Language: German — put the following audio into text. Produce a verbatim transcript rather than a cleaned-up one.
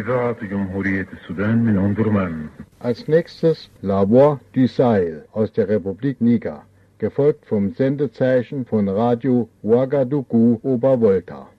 إذاعة جمهورية السودان من أندرمان. Als nächstes La Voix du Sahel aus der Republik Niger, gefolgt vom Sendezeichen von Radio Ouagadougou Obervolta.